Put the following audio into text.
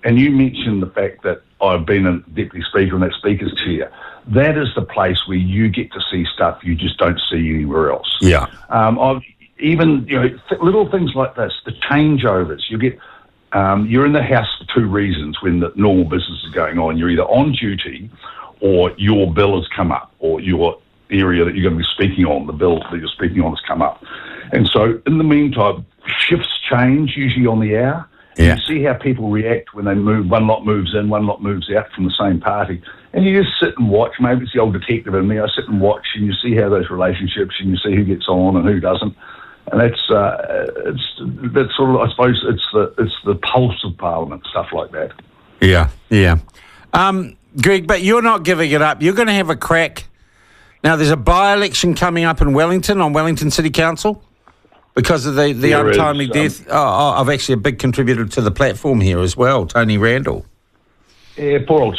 And you mentioned the fact that I've been a deputy speaker in that speaker's chair. That is the place where you get to see stuff you just don't see anywhere else. Yeah. Even little things like this, the changeovers. You get you're in the House for two reasons when the normal business is going on. You're either on duty or your bill has come up, or your area that you're going to be speaking on, the bill that you're speaking on has come up. And so in the meantime, shifts change usually on the hour. Yeah. You see how people react when they move. One lot moves in, one lot moves out from the same party. And you just sit and watch. Maybe it's the old detective in me. I sit and watch, and you see how those relationships, and you see who gets on and who doesn't. And that's sort of, I suppose, it's the pulse of Parliament, stuff like that. Yeah. Greg, but you're not giving it up. You're going to have a crack. Now, there's a by-election coming up in Wellington, on Wellington City Council, because of the untimely death of actually a big contributor to the platform here as well, Tony Randall. Yeah, poor old